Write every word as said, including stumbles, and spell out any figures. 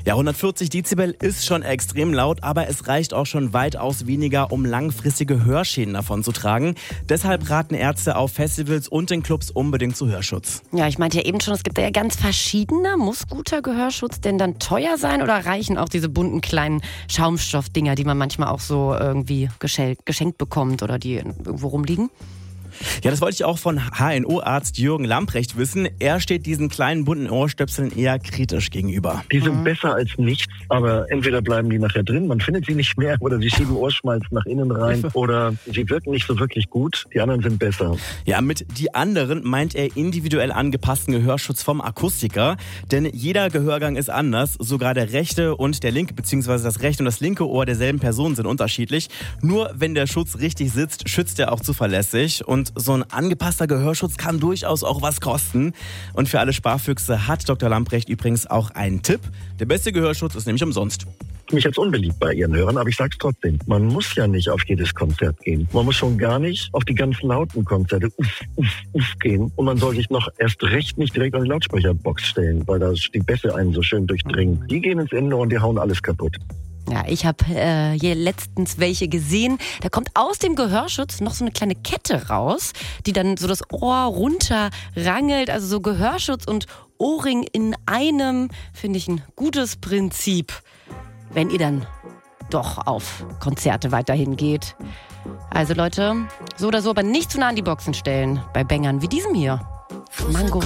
Ja, hundertvierzig Dezibel ist schon extrem laut, aber es reicht auch schon weitaus weniger, um langfristige Hörschäden davon zu tragen. Deshalb raten Ärzte auf Festivals und in Clubs unbedingt zu Hörschutz. Ja, ich meinte ja eben schon, es gibt ja ganz verschiedene. Muss guter Gehörschutz denn dann teuer sein oder reichen auch diese bunten kleinen Schaumstoffdinger, die man manchmal auch so irgendwie geschenkt bekommt oder die irgendwo rumliegen? Ja, das wollte ich auch von H N O-Arzt Jürgen Lamprecht wissen. Er steht diesen kleinen bunten Ohrstöpseln eher kritisch gegenüber. Die sind mhm. besser als nichts, aber entweder bleiben die nachher drin, man findet sie nicht mehr, oder sie schieben Ohrschmalz nach innen rein, oder sie wirken nicht so wirklich gut, die anderen sind besser. Ja, mit die anderen meint er individuell angepassten Gehörschutz vom Akustiker, denn jeder Gehörgang ist anders, sogar der rechte und der linke, beziehungsweise das rechte und das linke Ohr derselben Person sind unterschiedlich. Nur wenn der Schutz richtig sitzt, schützt er auch zuverlässig. Und so ein angepasster Gehörschutz kann durchaus auch was kosten. Und für alle Sparfüchse hat Doktor Lamprecht übrigens auch einen Tipp. Der beste Gehörschutz ist nämlich umsonst. Mich jetzt unbeliebt bei Ihren Hörern, aber ich sag's trotzdem. Man muss ja nicht auf jedes Konzert gehen. Man muss schon gar nicht auf die ganz lauten Konzerte uff, uff, uff gehen. Und man soll sich noch erst recht nicht direkt an die Lautsprecherbox stellen, weil da die Bässe einen so schön durchdringen. Die gehen ins Innenohr und die hauen alles kaputt. Ja, ich habe äh, hier letztens welche gesehen. Da kommt aus dem Gehörschutz noch so eine kleine Kette raus, die dann so das Ohr runterrangelt. Also so Gehörschutz und Ohrring in einem, finde ich ein gutes Prinzip, wenn ihr dann doch auf Konzerte weiterhin geht. Also Leute, so oder so, aber nicht zu nah an die Boxen stellen bei Bängern wie diesem hier. Mango.